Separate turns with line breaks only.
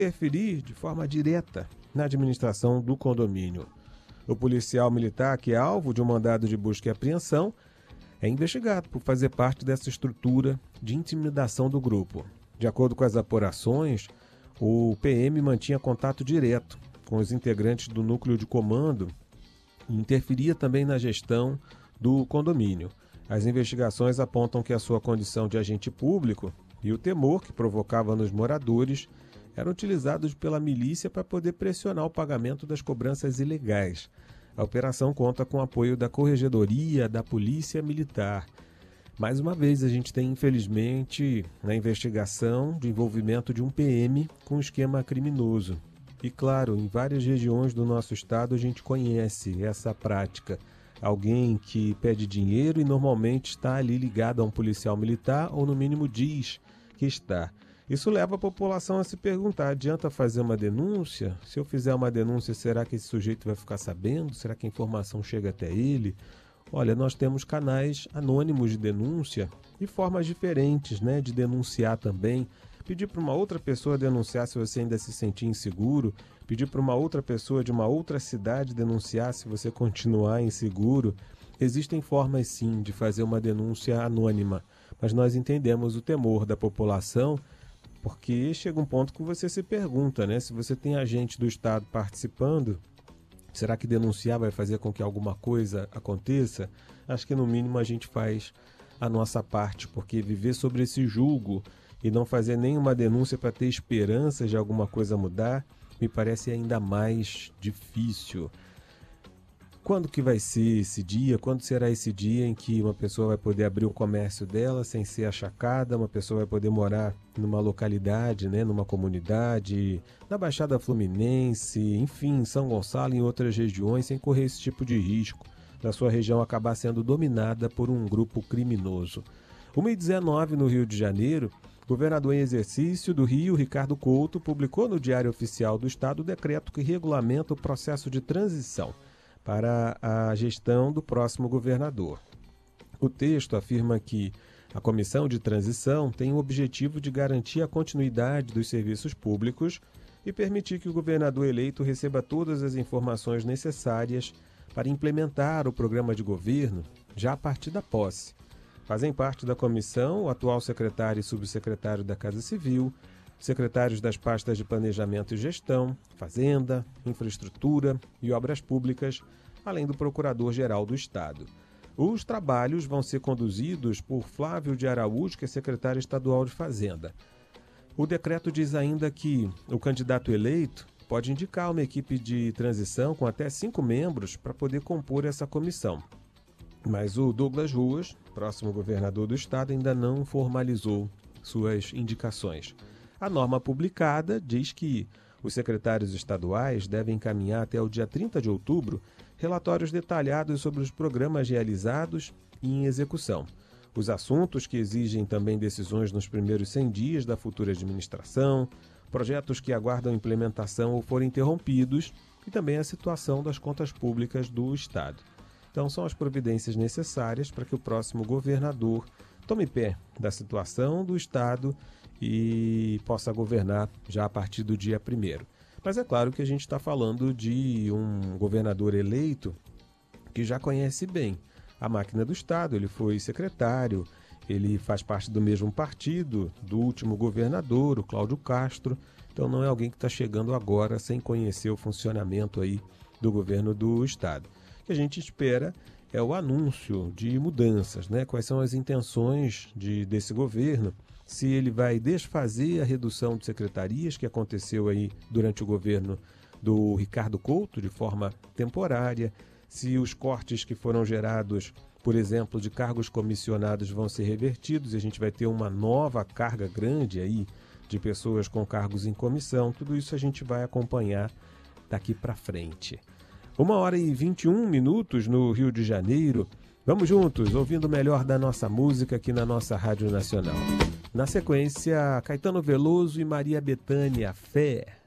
interferir de forma direta na administração do condomínio. O policial militar, que é alvo de um mandado de busca e apreensão, é investigado por fazer parte dessa estrutura de intimidação do grupo. De acordo com as apurações, o PM mantinha contato direto com os integrantes do núcleo de comando e interferia também na gestão do condomínio. As investigações apontam que a sua condição de agente público e o temor que provocava nos moradores eram utilizados pela milícia para poder pressionar o pagamento das cobranças ilegais. A operação conta com o apoio da Corregedoria da Polícia Militar. Mais uma vez, a gente tem, infelizmente, na investigação de envolvimento de um PM com um esquema criminoso. E, claro, em várias regiões do nosso estado a gente conhece essa prática. Alguém que pede dinheiro e normalmente está ali ligado a um policial militar ou, no mínimo, diz que está. Isso leva a população a se perguntar, adianta fazer uma denúncia? Se eu fizer uma denúncia, será que esse sujeito vai ficar sabendo? Será que a informação chega até ele? Olha, nós temos canais anônimos de denúncia e formas diferentes, né, de denunciar também. Pedir para uma outra pessoa denunciar se você ainda se sentir inseguro. Pedir para uma outra pessoa de uma outra cidade denunciar se você continuar inseguro. Existem formas sim de fazer uma denúncia anônima, mas nós entendemos o temor da população, porque chega um ponto que você se pergunta, né? Se você tem agente do Estado participando, será que denunciar vai fazer com que alguma coisa aconteça? Acho que no mínimo a gente faz a nossa parte, porque viver sobre esse julgo e não fazer nenhuma denúncia para ter esperança de alguma coisa mudar, me parece ainda mais difícil. Quando que vai ser esse dia? Quando será esse dia em que uma pessoa vai poder abrir o comércio dela sem ser achacada? Uma pessoa vai poder morar numa localidade, né, numa comunidade, na Baixada Fluminense, enfim, em São Gonçalo e em outras regiões, sem correr esse tipo de risco da sua região acabar sendo dominada por um grupo criminoso. 1h19 no Rio de Janeiro, o governador em exercício do Rio, Ricardo Couto, publicou no Diário Oficial do Estado o decreto que regulamenta o processo de transição para a gestão do próximo governador. O texto afirma que a Comissão de Transição tem o objetivo de garantir a continuidade dos serviços públicos e permitir que o governador eleito receba todas as informações necessárias para implementar o programa de governo já a partir da posse. Fazem parte da comissão o atual secretário e subsecretário da Casa Civil, secretários das pastas de Planejamento e Gestão, Fazenda, Infraestrutura e Obras Públicas, além do Procurador-Geral do Estado. Os trabalhos vão ser conduzidos por Flávio de Araújo, que é secretário estadual de Fazenda. O decreto diz ainda que o candidato eleito pode indicar uma equipe de transição com até 5 membros para poder compor essa comissão. Mas o Douglas Ruas, próximo governador do estado, ainda não formalizou suas indicações. A norma publicada diz que os secretários estaduais devem encaminhar até o dia 30 de outubro relatórios detalhados sobre os programas realizados e em execução. Os assuntos que exigem também decisões nos primeiros 100 dias da futura administração, projetos que aguardam implementação ou forem interrompidos e também a situação das contas públicas do estado. Então, são as providências necessárias para que o próximo governador tome pé da situação do estado e possa governar já a partir do dia 1º. Mas é claro que a gente está falando de um governador eleito que já conhece bem a máquina do estado. Ele foi secretário, ele faz parte do mesmo partido do último governador, o Cláudio Castro. Então não é alguém que está chegando agora sem conhecer o funcionamento aí do governo do estado. O que a gente espera é o anúncio de mudanças, né? Quais são as intenções desse governo, se ele vai desfazer a redução de secretarias que aconteceu aí durante o governo do Ricardo Couto de forma temporária, se os cortes que foram gerados, por exemplo, de cargos comissionados vão ser revertidos e a gente vai ter uma nova carga grande aí de pessoas com cargos em comissão. Tudo isso a gente vai acompanhar daqui para frente. 1h21 no Rio de Janeiro. Vamos juntos, ouvindo o melhor da nossa música aqui na nossa Rádio Nacional. Na sequência, Caetano Veloso e Maria Bethânia, Fé.